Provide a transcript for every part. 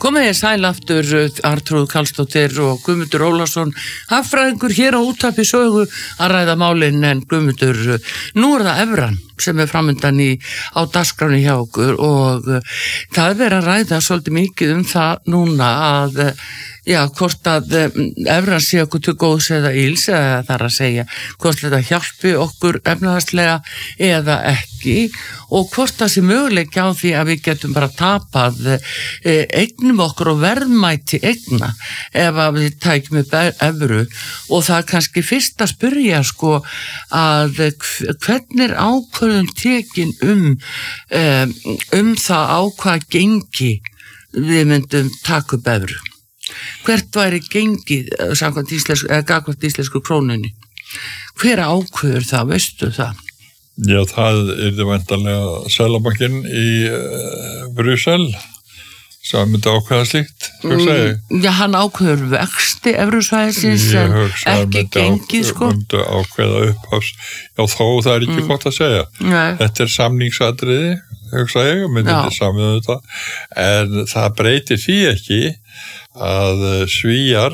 Komið sæl aftur Arnþrúður Karlsdóttir og Guðmundur Ólafsson, hagfræðingur hér á Útvarpi Sögu að ræða málin, en Guðmundur, nú það evran sem framundan á dagskráni hjá okkur og það verið að ræða svolítið mikið það núna að hvort að evran sé okkur til góðs eða ills, eða þar að segja hvort þetta hjálpi okkur efnahagslega eða ekki, og hvort það sé möguleiki á því að við getum bara tapað eignum okkur og verðmæti eigna ef að við tækjum upp evru. Og það er kannski fyrst að spyrja að hvernig er ákvörðun tekin það á hvað gengi við myndum taka upp evru. Hvert væri gengið samkvæmt gagnvart íslensku krónunni? Hver ákveður það, veistu það? Já, það yrði væntanlega Seðlabankinn í Brussel sem myndi ákveða slíkt, Já, hann ákveður vexti evrusvæðisins en ekki gengið, myndi ákveða upphafs. Já, þó það er ekki gott að segja. Þetta er samningsatriði, hugsa ég, myndi ekki samið þetta, en það breytir því ekki að Svíar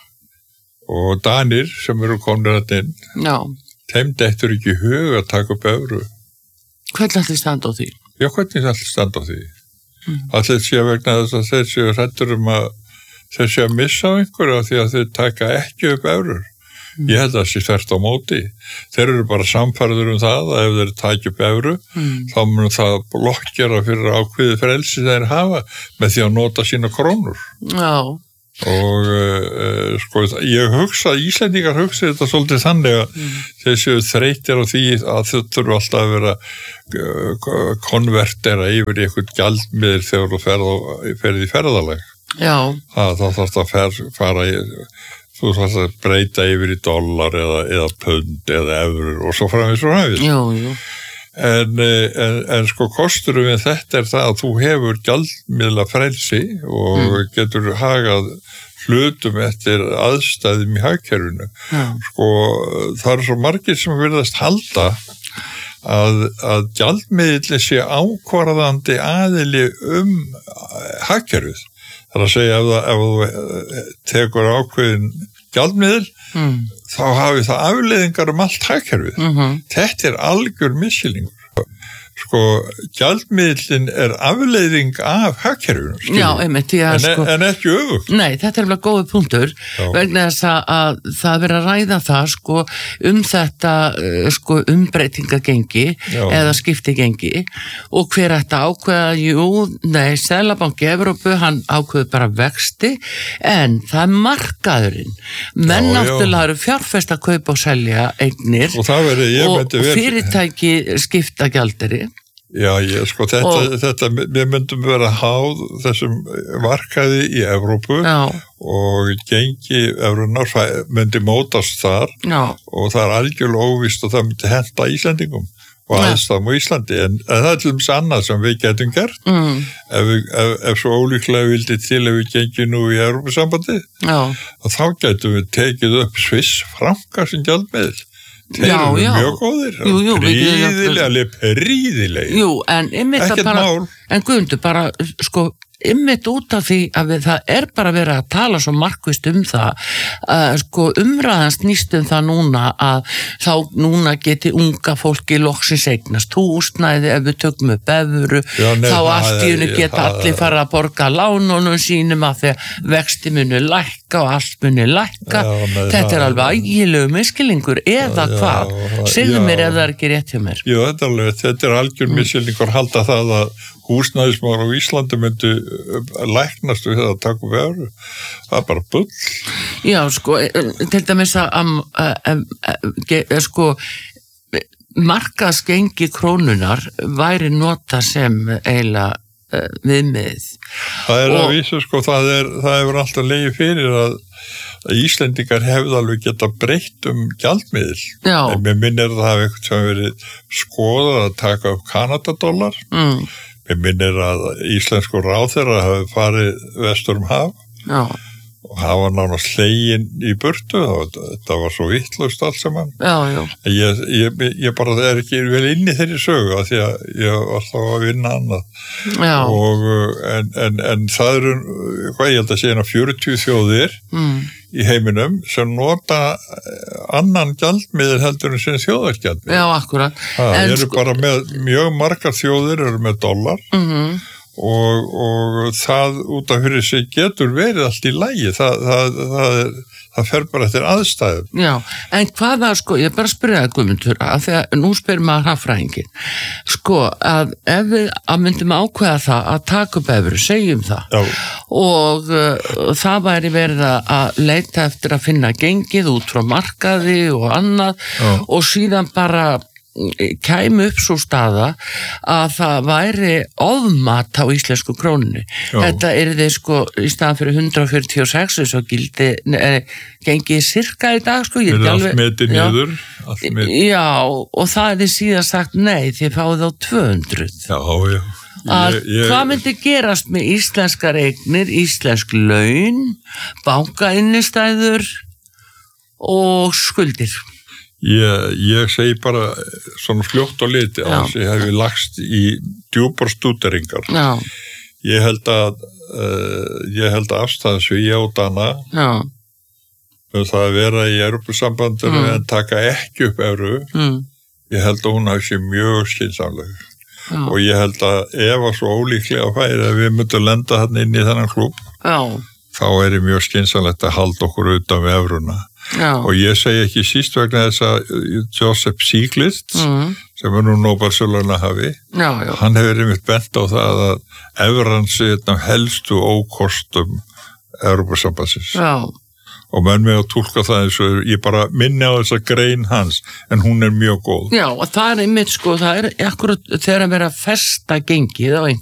og Danir sem eru komnir að inn, þeim dettur ekki í hug að taka upp evru. Hvernig ætli standa á því? Já, hvernig ætli standa á því? Allir séu vegna þess að þeir séu hræddir að þeir séu að missa á einhverju því að þeir taka ekki upp evrur. Ég held að það sé þvert á móti. Þeir eru bara samfærður það að ef þeir taka upp evru, þá mun það blokkera fyrir ákveðið frelsi þeir hafa með því að nota sína krónur. Já. Og ég hugsa, Íslendingar hugsa þetta svolítið þannig að þeir séu þreyttir á því að þau þurfa alltaf að vera konvertera yfir í eitthvað gjaldmiðil þegar þú ferð í ferðalag. Já. Þá þarf það að fara í, þú þarf að breyta yfir í dollar eða pund eða evrur og svo framvegis. Jú. En kosturum við þetta er það að þú hefur gjaldmiðla frelsi og getur hagað hlutum eftir aðstæðum í hagkerfinu. Það eru svo margir sem virðast halda að gjaldmiðillinn sé ákvarðandi aðili hagkerfið. Það er að segja ef þú tekur ákveðin gjaldmiðil, þá hafi það afleiðingar allt hagkerfið. Þetta er algjör misskilningur. Gjaldmiðlinn er afleiðing af hagkerfinu. Já, einmitt. En ekki öfugt. Nei, þetta er alveg góður punktur, vegna þess að það verið að ræða það þetta umbreytingagengi eða skiptigengi, og hver ætti að ákveða, Seðlabanki Evrópu, hann ákveður bara vexti, en það er markaðurinn. Menn náttúrulega eru fjárfest að kaupa og selja eignir og fyrirtæki skipta gjaldeyri. Já, þetta, við myndum vera háð þessum markaði í Evrópu og gengi evrunar myndi mótast þar og það er algjörlega óvíst og það myndi henta Íslendingum og aðstæðum á Íslandi, en það er til dæmis annað sem við getum gert ef svo ólíklega vildi til ef við gengjum nú í Evrópusambandið, þá getum við tekið upp Sviss franka sem gjaldmiðil. Þeir eru mjög góðir, príðilega. Jú, en ekkert mál. En Guðmundur, bara, einmitt út af því að það er bara verið að tala svo markvisst það, umræðan snýst það núna að þá núna geti unga fólki loksins eignast húsnæði ef við tökum upp evru, þá allt í einu geta allir fara að borga lánunum sínum af því að vexti muni lækka og allt muni lækka. Þetta er alveg ægilegu misskilningur eða hvað? Segðu mér ef það er ekki rétt hjá mér. Jú, þetta er algjör misskilningur, halda það að húsnæðismál á Íslandi myndi læknast við að taka upp evru. Það er bara bull. Já, til dæmis markaðsgengi krónunar væri nota sem eiginlega viðmið. Það er að vísu, það hefur alltaf legið fyrir að Íslendingar hefði alveg geta breytt gjaldmiðil. En mér minnir það hafi eitthvað sem verið skoðað að taka upp Kanadadollar. Mér minnir að íslensku ráðherra hafi farið vestur haf og það var nánast slegin í burtu, þetta var svo vitlaust allt saman. Já. Ég bara ekki vel inn í þeirri sögu af því að ég var alltaf að vinna annað. Já. Og, en það eru, hvað ég held að segja 40 þjóðir í heiminum sem nota annan gjaldmiðil heldur en sem þjóðargjaldmiðil. Já, akkurat. Það eru bara með mjög margar þjóðir eru með dollar. Og það út af fyrir sig getur verið allt í lagi, það fer bara eftir aðstæðum. Já, en hvaða, ég bara spyrja það Guðmundur, af því að nú spyrir maður hagfræðinginn, að ef við myndum ákveða það að taka upp evru, segjum það. Já. Og það væri verið að leita eftir að finna gengið út frá markaði og annað. Já. Og síðan bara kæmi upp svo staða að það væri ofmat á íslensku krónunni. Já. Þetta yrði í staðan fyrir 146 eins og gengið sirka í dag Við allt metið niður. Já, og það er síðan sagt nei, þið fáið á 200. Já. Hvað myndi gerast með íslenskar eignir, íslensk laun, bankainnistæður og skuldir? Ég segi bara svona fljótt á liti að þessi hefði lagst í djúpar stúderingar. Já. Ég held að afstæða Svía og Dana um það að vera í Evrópusambandinu en taka ekki upp evru. Ég held að hún hafi sér mjög skynsamleg. Og ég held að ef að svo ólíklega færi að við myndum lenda hann inn í þennan klúbb, þá mjög skynsamlegt að halda okkur utan við evruna. Já. Og ég segi ekki síst vegna þess að Joseph Stiglitz sem nú Nóbelsverðlauna hafi, hann hefur einmitt bent á það að evran sé einn af helstu ókostum Evrópusambandsins. Já. Og menn með að túlka það eins og ég bara minni á þessa grein hans, en hún mjög góð. Já, og það einmitt það akkurat þegar að vera að festa gengið á